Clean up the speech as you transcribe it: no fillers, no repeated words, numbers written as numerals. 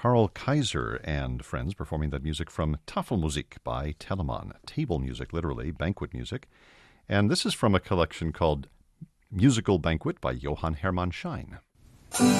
Karl Kaiser and friends performing that music from Tafelmusik by Telemann. Table music, literally, banquet music. And this is from a collection called Musical Banquet by Johann Hermann Schein.